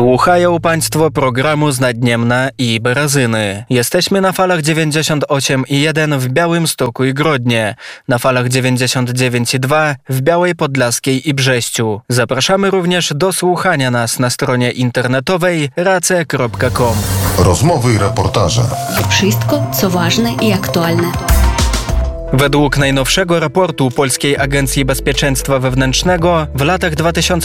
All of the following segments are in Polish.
Słuchają Państwo programu Znadniemna i Berazyny. Jesteśmy na falach 98,1 w Białymstoku i Grodnie, na falach 99,2 w Białej Podlaskiej i Brześciu. Zapraszamy również do słuchania nas na stronie internetowej race.com. Rozmowy i reportaże. Wszystko, co ważne i aktualne. Według najnowszego raportu Polskiej Agencji Bezpieczeństwa Wewnętrznego w latach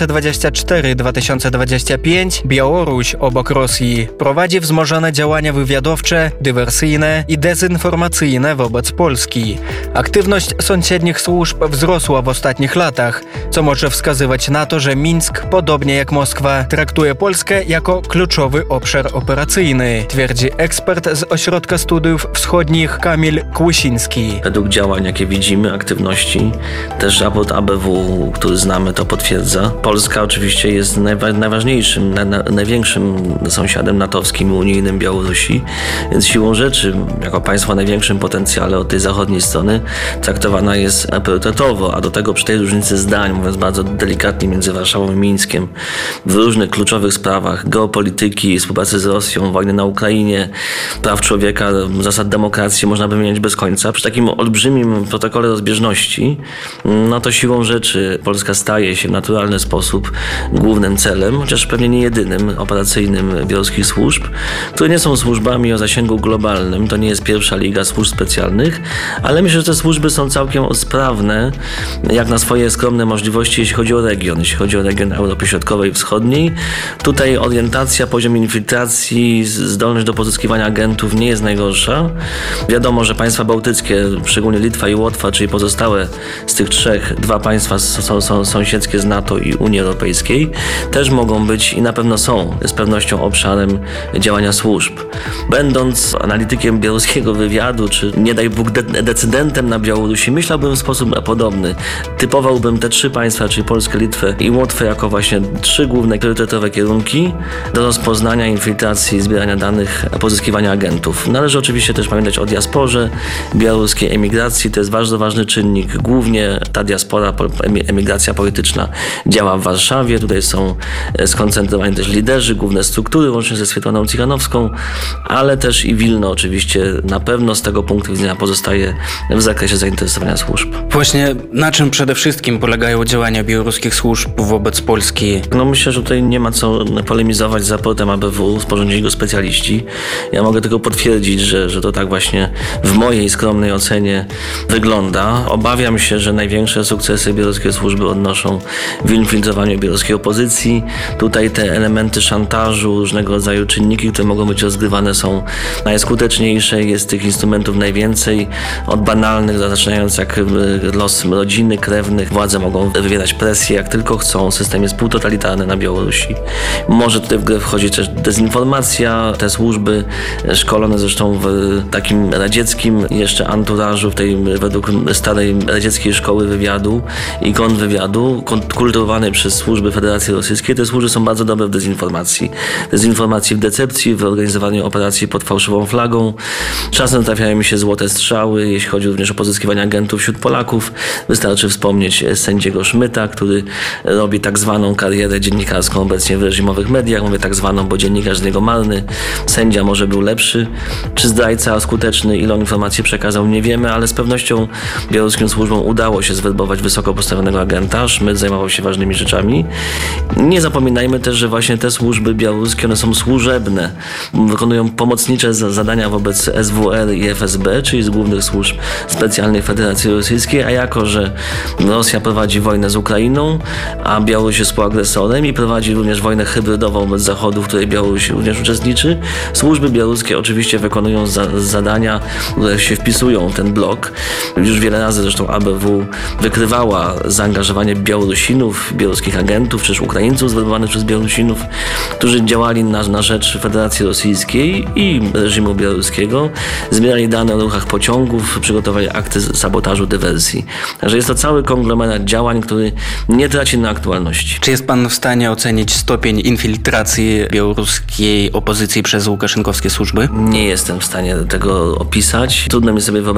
2024-2025 Białoruś obok Rosji prowadzi wzmożone działania wywiadowcze, dywersyjne i dezinformacyjne wobec Polski. Aktywność sąsiednich służb wzrosła w ostatnich latach, co może wskazywać na to, że Mińsk, podobnie jak Moskwa, traktuje Polskę jako kluczowy obszar operacyjny, twierdzi ekspert z Ośrodka Studiów Wschodnich Kamil Kłusiński. Według działań, jakie widzimy, aktywności, też raport ABW, który znamy, to potwierdza. Polska oczywiście jest najważniejszym, największym sąsiadem natowskim i unijnym Białorusi, więc siłą rzeczy, jako państwo o największym potencjale od tej zachodniej strony, traktowana jest priorytetowo, a do tego przy tej różnicy zdań, mówiąc bardzo delikatnie, między Warszawą i Mińskiem, w różnych kluczowych sprawach geopolityki, współpracy z Rosją, wojny na Ukrainie, praw człowieka, zasad demokracji można by wymieniać bez końca. Przy takim olbrzymim protokole rozbieżności, no to siłą rzeczy Polska staje się w naturalny sposób głównym celem, chociaż pewnie nie jedynym, operacyjnym białoruskich służb, które nie są służbami o zasięgu globalnym. To nie jest pierwsza liga służb specjalnych, ale myślę, że te służby są całkiem sprawne, jak na swoje skromne możliwości, jeśli chodzi o region Europy Środkowej i Wschodniej. Tutaj orientacja, poziom infiltracji, zdolność do pozyskiwania agentów nie jest najgorsza. Wiadomo, że państwa bałtyckie, szczególnie Litwa i Łotwa, czyli pozostałe z tych trzech, dwa państwa są sąsiedzkie z NATO i Unii Europejskiej, też mogą być i na pewno są z pewnością obszarem działania służb. Będąc analitykiem białoruskiego wywiadu, czy nie daj Bóg decydentem na Białorusi, myślałbym w sposób podobny. Typowałbym te trzy państwa, czyli Polskę, Litwę i Łotwę, jako właśnie trzy główne priorytetowe kierunki do rozpoznania, infiltracji, zbierania danych, pozyskiwania agentów. Należy oczywiście też pamiętać o diasporze białoruskiej, emigracji. To jest bardzo ważny czynnik. Głównie ta diaspora, emigracja polityczna działa w Warszawie. Tutaj są skoncentrowani też liderzy, główne struktury, łącznie ze Swietłaną Cichanowską, ale też i Wilno oczywiście na pewno z tego punktu widzenia pozostaje w zakresie zainteresowania służb. Właśnie na czym przede wszystkim polegają działania białoruskich służb wobec Polski? No myślę, że tutaj nie ma co polemizować z raportem ABW, sporządzili go specjaliści. Ja mogę tylko potwierdzić, że to tak właśnie w mojej skromnej ocenie wygląda. Obawiam się, że największe sukcesy białoruskie służby odnoszą w infiltrowaniu białoruskiej opozycji. Tutaj te elementy szantażu, różnego rodzaju czynniki, które mogą być rozgrywane, są najskuteczniejsze. Jest tych instrumentów najwięcej, od banalnych, zaczynając jak los rodziny, krewnych. Władze mogą wywierać presję jak tylko chcą. System jest półtotalitarny na Białorusi. Może tutaj w grę wchodzić też dezinformacja. Te służby szkolone zresztą w takim radzieckim jeszcze anturażu, w tej według starej radzieckiej szkoły wywiadu i kontrwywiadu, kultywowanej przez służby Federacji Rosyjskiej. Te służby są bardzo dobre w dezinformacji. Dezinformacji w decepcji, w organizowaniu operacji pod fałszywą flagą. Czasem trafiają mi się złote strzały, jeśli chodzi również o pozyskiwanie agentów wśród Polaków. Wystarczy wspomnieć sędziego Szmyta, który robi tak zwaną karierę dziennikarską obecnie w reżimowych mediach. Mówię tak zwaną, bo dziennikarz z niego marny. Sędzia może był lepszy. Czy zdrajca skuteczny, ile informacji przekazał, nie wiemy, ale z pewnością białoruskim służbom udało się zwerbować wysoko postawionego agenta. Szmyt zajmował się ważnymi rzeczami. Nie zapominajmy też, że właśnie te służby białoruskie, one są służebne. Wykonują pomocnicze zadania wobec SWR i FSB, czyli z głównych służb specjalnych Federacji Rosyjskiej, a jako, że Rosja prowadzi wojnę z Ukrainą, a Białoruś jest współagresorem i prowadzi również wojnę hybrydową wobec Zachodu, w której Białoruś również uczestniczy, służby białoruskie oczywiście wykonują zadania, które się wpisują w ten blok. Już wiele razy zresztą ABW wykrywała zaangażowanie Białorusinów, białoruskich agentów, czy też Ukraińców zwerbowanych przez Białorusinów, którzy działali na rzecz Federacji Rosyjskiej i reżimu białoruskiego, zbierali dane o ruchach pociągów, przygotowali akty sabotażu, dywersji. Także jest to cały konglomerat działań, który nie traci na aktualności. Czy jest pan w stanie ocenić stopień infiltracji białoruskiej opozycji przez łukaszenkowskie służby? Nie jestem w stanie tego opisać. Trudno mi sobie wyobrazić jakiś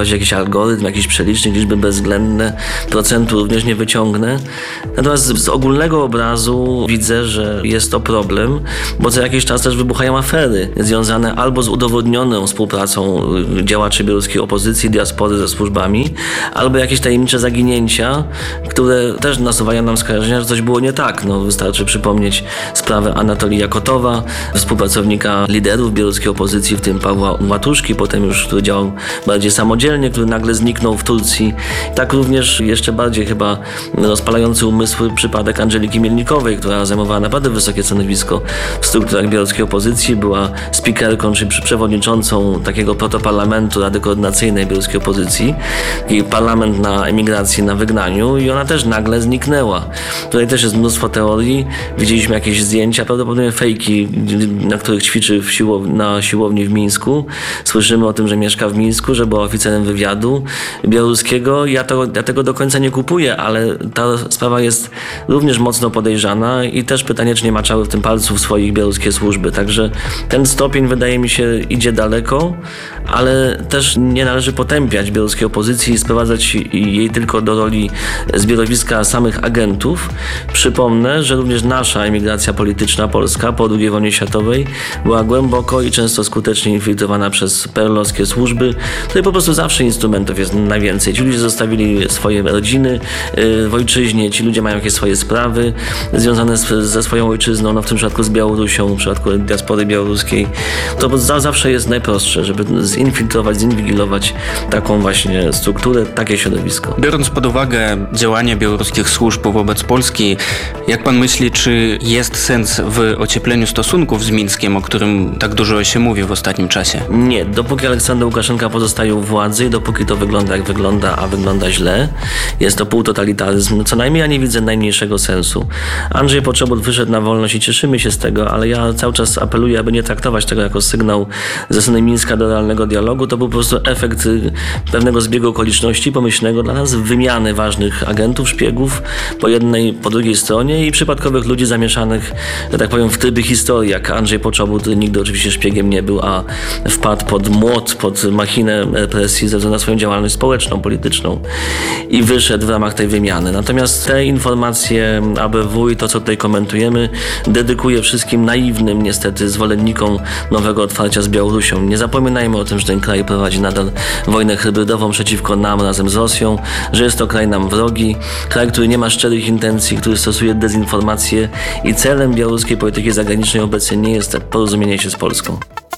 algorytm, jakiś przelicznik, liczby bezwzględne, procentu również nie wyciągnę. Natomiast z ogólnego obrazu widzę, że jest to problem, bo co jakiś czas też wybuchają afery związane albo z udowodnioną współpracą działaczy białoruskiej opozycji, diaspory ze służbami, albo jakieś tajemnicze zaginięcia, które też nasuwają nam skojarzenia, że coś było nie tak. Wystarczy przypomnieć sprawę Anatolija Kotowa, współpracownika liderów białoruskiej opozycji, w tym Pawła Łatuszki, potem już, który działał bardziej samodzielnie, który nagle zniknął w Turcji. Tak również jeszcze bardziej chyba rozpalający umysły przypadek Andżeliki Mielnikowej, która zajmowała naprawdę wysokie stanowisko w strukturach białoruskiej opozycji, była speakerką czy przewodniczącą takiego protoparlamentu Rady Koordynacyjnej białoruskiej opozycji i parlament na emigracji, na wygnaniu, i ona też nagle zniknęła. Tutaj też jest mnóstwo teorii. Widzieliśmy jakieś zdjęcia, prawdopodobnie fejki, na których ćwiczy na siłowni w Mińsku. Słyszymy o tym, że mieszka w Mińsku, że była oficerem wywiadu białoruskiego. Ja tego do końca nie kupuję, ale ta sprawa jest również mocno podejrzana i też pytanie, czy nie maczały w tym palców swoich białoruskie służby. Także ten stopień, wydaje mi się, idzie daleko, ale też nie należy potępiać białoruskiej opozycji i sprowadzać jej tylko do roli zbiorowiska samych agentów. Przypomnę, że również nasza emigracja polityczna polska po II wojnie światowej była głęboko i często skutecznie infiltrowana przez perelowskie służby. Tutaj po prostu zawsze instrumentów jest najwięcej. Ci ludzie zostawili swoje rodziny w ojczyźnie, ci ludzie mają jakieś swoje sprawy związane ze swoją ojczyzną, w tym przypadku z Białorusią, w przypadku diaspory białoruskiej. To zawsze jest najprostsze, żeby zinfiltrować, zinwigilować taką właśnie strukturę, takie środowisko. Biorąc pod uwagę działania białoruskich służb wobec Polski, jak pan myśli, czy jest sens w ociepleniu stosunków z Mińskiem, o którym tak dużo się mówi w ostatnim czasie? Nie. Dopóki Aleksander Łukaszenka pozostaje u władzy i dopóki to wygląda jak wygląda, a wygląda źle, jest to półtotalitaryzm, co najmniej ja nie widzę najmniejszego sensu. Andrzej Poczobut wyszedł na wolność i cieszymy się z tego, ale ja cały czas apeluję, aby nie traktować tego jako sygnał ze strony Mińska do realnego dialogu. To był po prostu efekt pewnego zbiegu okoliczności pomyślnego dla nas, wymiany ważnych agentów, szpiegów po jednej, po drugiej stronie i przypadkowych ludzi zamieszanych, że tak powiem, w tryby historii, jak Andrzej Poczobut nigdy oczywiście szpiegiem nie był, a wpadł pod młot, pod machinę represji ze względu na swoją działalność społeczną, polityczną i wyszedł w ramach tej wymiany. Natomiast te informacje ABW i to, co tutaj komentujemy, dedykuję wszystkim naiwnym, niestety, zwolennikom nowego otwarcia z Białorusią. Nie zapominajmy o tym, że ten kraj prowadzi nadal wojnę hybrydową przeciwko nam razem z Rosją, że jest to kraj nam wrogi, kraj, który nie ma szczerych intencji, który stosuje dezinformację i celem białoruskiej polityki zagranicznej obecnie nie jest porozumienie się z Polską.